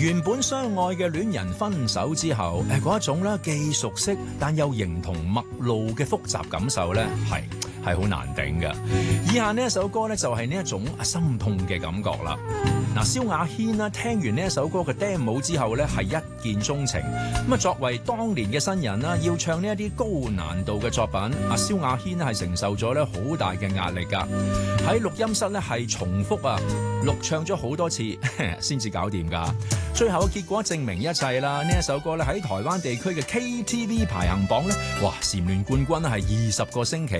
原本相愛嘅戀人分手之後，嗰一種咧既熟悉但又形同陌路嘅複雜感受咧，係好難頂嘅。以下呢一首歌咧就係呢一種心痛嘅感覺啦。嗱，蕭亞軒啦，聽完呢一首歌嘅 demo 之後咧，係一見鍾情。咁啊，作為當年嘅新人啦，要唱呢一啲高難度嘅作品，蕭亞軒係承受咗咧好大嘅壓力㗎。喺錄音室咧係重複錄唱咗好多次先至搞掂㗎。最後嘅結果證明一切啦。呢一首歌咧喺台灣地區嘅 KTV 排行榜咧，哇，蟬聯冠軍係20個星期。